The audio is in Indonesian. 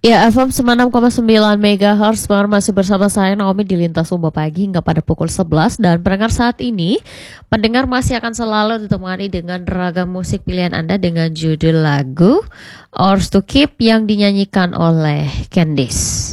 Ya, FM 96,9 MHz masih bersama saya Naomi di Lintas Sumba Pagi hingga pada pukul 11. Dan pendengar saat ini, pendengar masih akan selalu ditemani dengan ragam musik pilihan Anda dengan judul lagu Ours to Keep yang dinyanyikan oleh Candice.